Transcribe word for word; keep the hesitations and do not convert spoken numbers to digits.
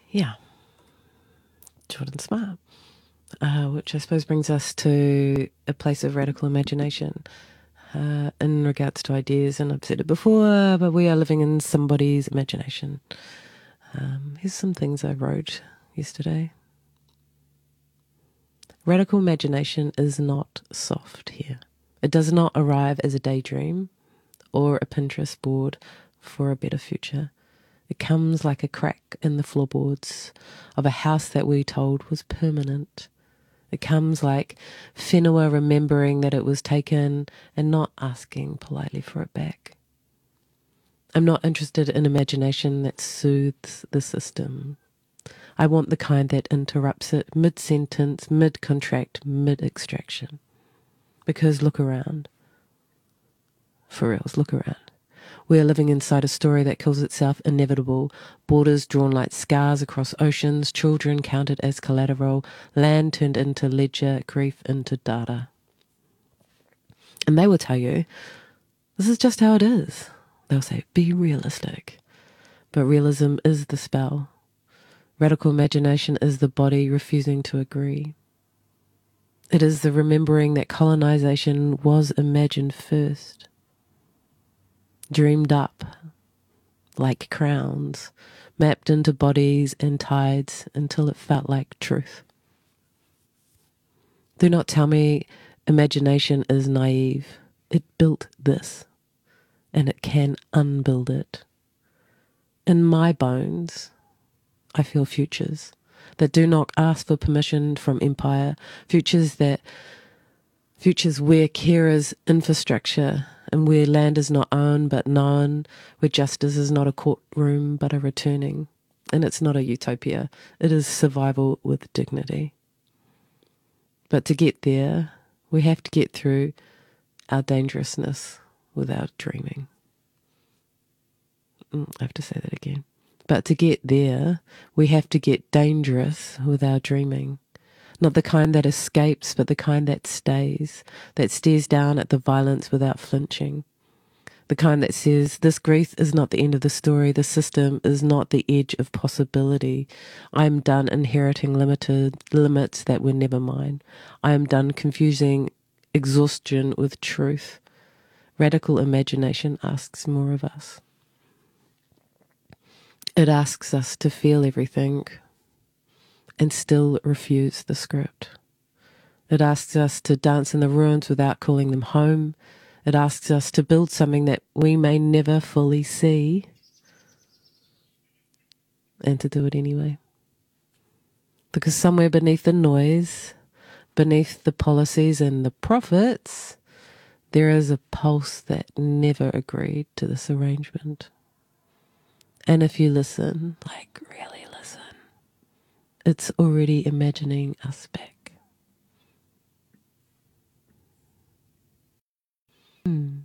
Yeah, Jordan Smart, uh, which I suppose brings us to a place of radical imagination uh, in regards to ideas. And I've said it before, but we are living in somebody's imagination. Um, here's some things I wrote yesterday. Radical imagination is not soft here. It does not arrive as a daydream or a Pinterest board for a better future. It comes like a crack in the floorboards of a house that we told was permanent. It comes like whenua remembering that it was taken and not asking politely for it back. I'm not interested in imagination that soothes the system. I want the kind that interrupts it mid-sentence, mid-contract, mid-extraction. Because look around. For reals, look around. We are living inside a story that kills itself inevitable, borders drawn like scars across oceans, children counted as collateral, land turned into ledger, grief into data. And they will tell you, this is just how it is. They'll say, be realistic. But realism is the spell. Radical imagination is the body refusing to agree. It is the remembering that colonization was imagined first, dreamed up like crowns, mapped into bodies and tides until it felt like truth. Do not tell me imagination is naive. It built this, and it can unbuild it. In my bones, I feel futures that do not ask for permission from empire, futures that futures where care is infrastructure and where land is not owned but known, where justice is not a courtroom but a returning. And it's not a utopia. It is survival with dignity. But to get there, we have to get through our dangerousness without dreaming. I have to say that again. But to get there, we have to get dangerous without dreaming. Not the kind that escapes, but the kind that stays, that stares down at the violence without flinching. The kind that says, this grief is not the end of the story, the system is not the edge of possibility. I am done inheriting limited limits that were never mine. I am done confusing exhaustion with truth. Radical imagination asks more of us. It asks us to feel everything and still refuse the script. It asks us to dance in the ruins without calling them home. It asks us to build something that we may never fully see, and to do it anyway. Because somewhere beneath the noise, beneath the policies and the profits, there is a pulse that never agreed to this arrangement. And if you listen, like really listen, it's already imagining us back. Hmm.